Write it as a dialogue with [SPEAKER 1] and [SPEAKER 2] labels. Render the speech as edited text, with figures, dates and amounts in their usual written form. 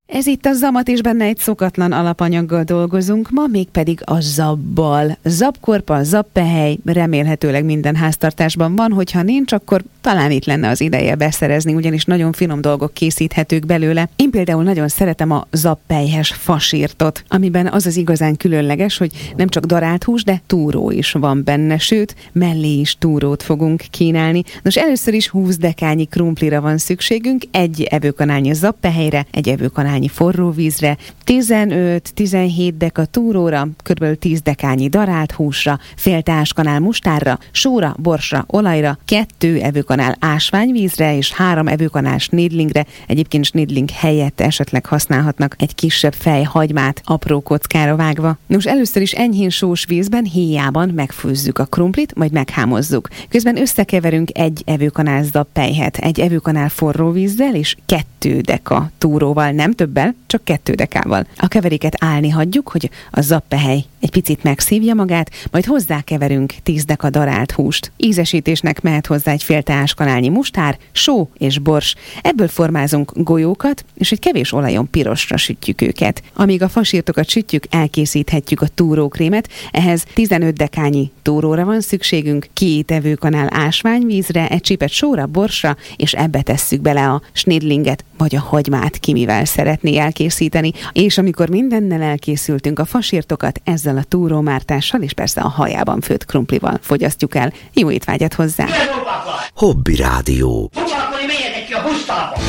[SPEAKER 1] Ez itt a Zamat, és benne egy szokatlan alapanyaggal dolgozunk, ma mégpedig a zabbal. Zabkorpa, zappehely remélhetőleg minden háztartásban van, hogyha nincs, akkor talán itt lenne az ideje beszerezni, ugyanis nagyon finom dolgok készíthetők belőle. Én például nagyon szeretem a zappelyhes fasírtot, amiben az az igazán különleges, hogy nem csak darált hús, de túró is van benne, sőt, mellé is túrót fogunk kínálni. Nos, először is 20 dekányi krumplira van szükségünk, egy evőkanálnyi zappehelyre, egy evőkanálnyi forró vízre, 15-17 deka túróra, kb. 10 dekányi darált húsra, fél teáskanál mustárra, sóra, borsra, olajra, 2 evőkanál ásványvízre és 3 evőkanál snidlingre. Egyébként snidling helyett esetleg használhatnak egy kisebb fej hagymát apró kockára vágva. Nos, először is enyhén sós vízben, héjában megfőzzük a krumplit, majd meghámozzuk. Közben összekeverünk egy evőkanál zappelyhet, egy evőkanál forró vízzel és 2 deka túróval, nem többel, csak 2 dekával. A keveréket állni hagyjuk, hogy a zappehely egy picit megszívja magát, majd hozzákeverünk 10 deka darált húst. Ízesítésnek mehet hozzá egy fél teáskanálnyi mustár, só és bors. Ebből formázunk golyókat, és egy kevés olajon pirosra sütjük őket. Amíg a fasírtokat sütjük, elkészíthetjük a túrókrémet. Ehhez 15 dekányi túróra van szükségünk, 2 evőkanál ásványvízre, egy csipet sóra, borsra, és ebbe tesszük bele a snidlinget, vagy a hagymát, ki mivel szeretné elkészíteni. És amikor mindennel elkészültünk, a fasírtokat ezzel a túrómártással és persze a hajában főtt krumplival fogyasztjuk el. Jó étvágyat hozzá!
[SPEAKER 2] Hobby Rádió.